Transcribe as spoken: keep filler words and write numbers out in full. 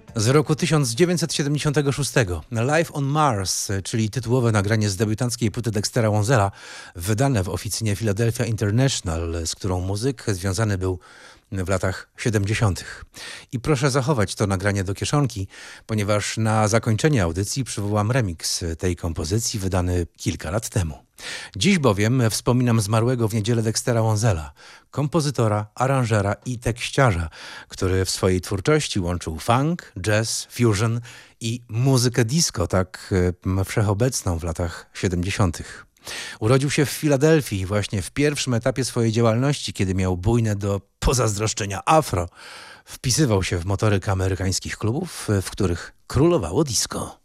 Z roku tysiąc dziewięćset siedemdziesiątego szóstego. Live on Mars, czyli tytułowe nagranie z debiutanckiej płyty Dextera Wansella, wydane w oficynie Philadelphia International, z którą muzyk związany był w latach siedemdziesiątych. I proszę zachować to nagranie do kieszonki, ponieważ na zakończenie audycji przywołam remix tej kompozycji wydany kilka lat temu. Dziś bowiem wspominam zmarłego w niedzielę Dextera Wansella, kompozytora, aranżera i tekściarza, który w swojej twórczości łączył funk, jazz, fusion i muzykę disco, tak wszechobecną w latach siedemdziesiątych. Urodził się w Filadelfii właśnie w pierwszym etapie swojej działalności, kiedy miał bujne do pozazdroszczenia afro. Wpisywał się w motorykę amerykańskich klubów, w których królowało disco.